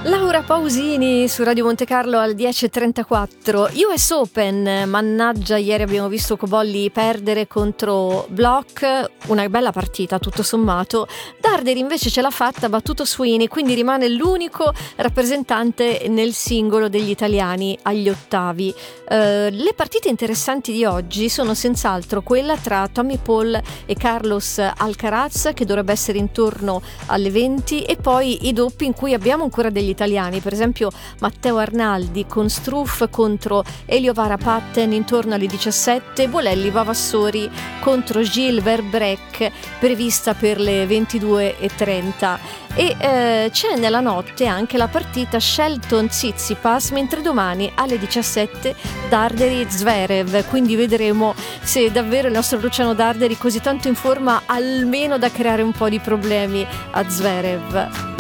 Laura Pausini su Radio Monte Carlo al 10.34. US Open, mannaggia, ieri abbiamo visto Cobolli perdere contro Bloch, una bella partita tutto sommato. Darderi invece ce l'ha fatta, battuto Sweeney, quindi rimane l'unico rappresentante nel singolo degli italiani agli ottavi. Le partite interessanti di oggi sono senz'altro quella tra Tommy Paul e Carlos Alcaraz, che dovrebbe essere intorno alle 20, e poi i doppi in cui abbiamo ancora degli italiani, per esempio Matteo Arnaldi con Struff contro Elio Varapatten intorno alle 17, Bolelli Vavassori contro Gilles Verbrec prevista per le 22.30, e c'è nella notte anche la partita Shelton-Tsitsipas, mentre domani alle 17 Darderi-Zverev, quindi vedremo se davvero il nostro Luciano Darderi così tanto in forma almeno da creare un po' di problemi a Zverev.